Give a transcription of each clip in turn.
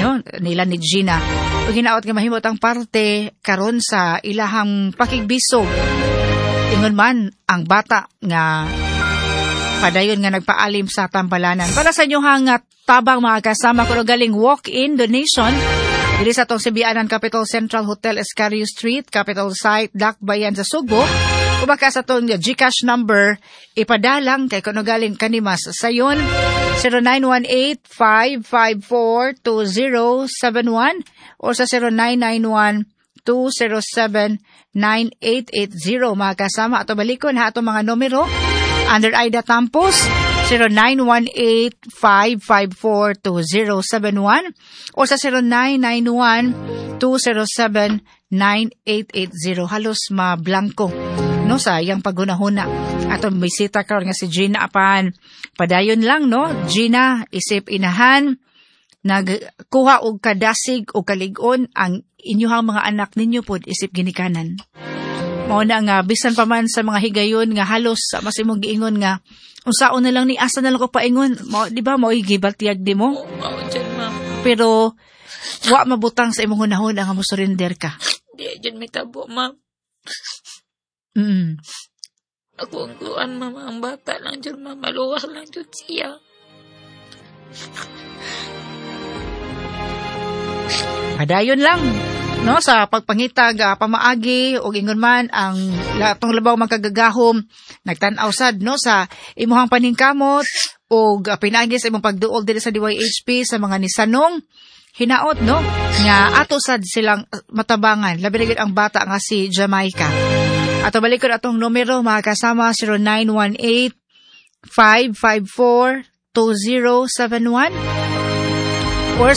no, nila ni Gina. Ug hinaot nga mahimot ang parte karon sa ilahang pakigbisog. Ingon man ang bata nga padayon nga nagpaalim sa tambalanan. Para sa inyo hangat tabang mga kasama ko galing walk-in donation dili sa tong Sibianan Capital Central Hotel Escario Street, Capital Site, Dakbayan sa Subo. O baka sa tong GCash number ipadalang kay kuno galing kanimas sayon 0918-554-2071 o sa 0991-207-9880 mga kasama. Ato balikon ha atong mga numero under Aida Tampos 0918-554-2071 o sa 0991-207-9880. Halos mablanko no sa iyang paghunahuna. Atong bisita karon nga si Gina apan padayon lang no. Gina isip inahan nagkuha og kadasig o kalig-on ang inyuhang mga anak ninyo pod isip ginikanan. Mao na nga bisan pa man sa mga higayon nga halos mas imong giingon nga unsaon na lang ni asa na lang ko paingon mo di ba mo gibaltiyag di mo pero wa mabutang sa imong hunahon nga mo surrender ka di jud may tabo ma'am. Ako ang kuan mama ang bata lang jud ma'am maluwas lang jud siya. Padayon lang no sa pagpangitag pamaagi o ingon man ang latong labaw magkagagahom nagtan-aw sad no sa imuhang paningkamot o pinagi sa imong pagduol diri sa DYHP sa mga nisanong hinaot no nga ato sad silang matabangan labi na ang bata nga si Jamaica. Ato balikod atong numero mga kasama 0918-554-2071 or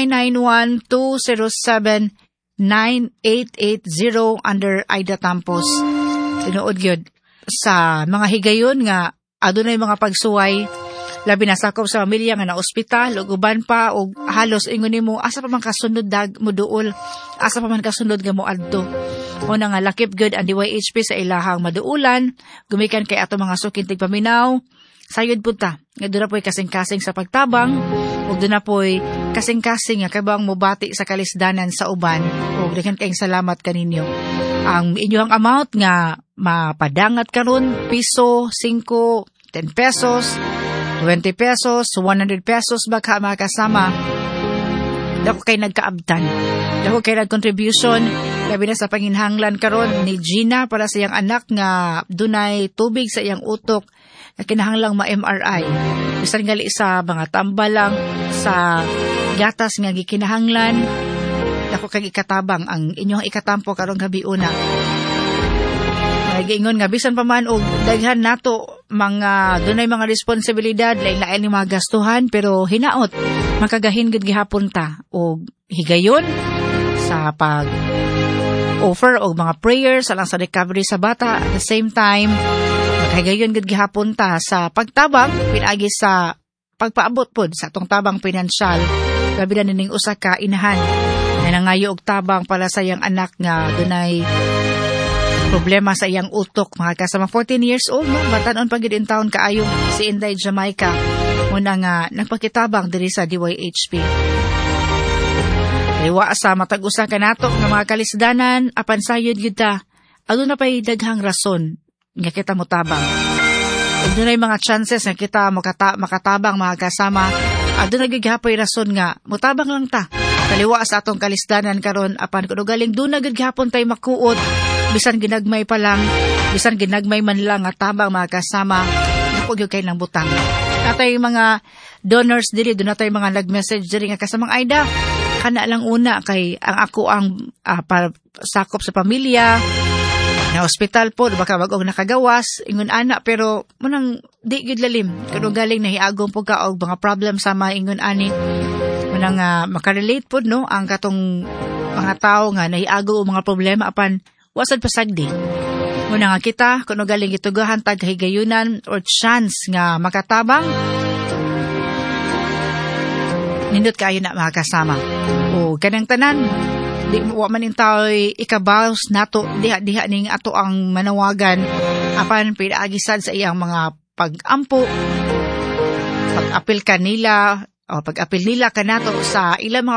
0991-207-9880 under Aida Tampos. Tinuod gyud sa mga higayon nga adunay mga pagsuway labi na sakop sa pamilya nga na ospital ug uban pa og halos ingon nimo asa pa man kasunod mo duol asa pa man kasunod nga mo adto. Una nga lakip good ang DYHP sa ilahang maduulan gumikan kay ato mga sukintig paminaw sayod punta nga duna po'y kasing-kasing sa pagtabang ug duna po'y kasing-kasing nga kabang mobati sa kalisdanan sa uban ug daghan kayong salamat kaninyo. Ang inyong amount nga mapadangat karon piso, 5, 10 pesos, 20 pesos, 100 pesos baka mga kasama. Dako kay nagkaabtan. Dako kay nag-contribution labi na sa panginhanglan karon ni Gina para sa iyang anak nga dunay tubig sa iyang utok na kinahanglang ma-MRI. Bisan gali sa mga tambalang sa gatas nga gikinahanglan. Dako kay ikatabang ang inyong ikatampo karon gabi una. Giingon nga bisan pa man og daghan nato mga dunay mga responsibilidad lain-lain ni mga gastuhan pero hinaot makagahin gud gihapon ta og higayon sa pag offer og mga prayers alang sa recovery sa bata at the same time maghigayon gud gihapon ta sa pagtabang pinaagi sa pagpaabot pod sa atong tabang pinansyal labi na ning usa ka inahan na nangayo og tabang para sa iyang anak nga dunay problema sa iyang utok mga kasama 14 years old no batanon pa gid in town kaayo si Inday Jamaica muna nga nagpakitabang diri sa DYHP. Liwa sa matag usa kanato nga mga kalisdanan apan sayod gyud ta aduna pay daghang rason nga kita motabang. Ug dunay mga chances nga kita makatabang mga kasama aduna gyud gihapoy rason nga motabang lang ta. Kaliwa sa atong kalisdanan karon apan kuno galing duna gyud gihapon tay makuot bisan ginagmay pa lang, bisan ginagmay man lang nga tabang mga kasama, naku gyud kay nang butang. Natay mga donors diri, doon natay mga nag-message diri nga kasamang Aida, kana lang una kay ang ako ang sakop sa pamilya, na ospital po, baka wag og nakagawas, ingon ana, pero munang di gyud lalim, kano galing nahiagong po ka og mga problem sa mga ingon ani, munang makarelate po no, ang katong mga tao nga nahiago og mga problema apan wasad pasagdi. Muna nga kita, kung galing itugahan tag higayunan or chance nga makatabang, nindot kayo na makasama. O kanang tanan, di wa man intaw ikabaws nato, diha ning ato ang manawagan, apan pinaagisad sa iyang mga pag-ampo, pag-apil kanila, o pag-apil nila kanato sa ilang mga